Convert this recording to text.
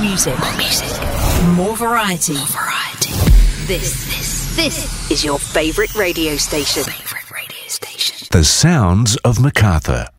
music. More variety. This is your favourite radio station. The sounds of Macarthur.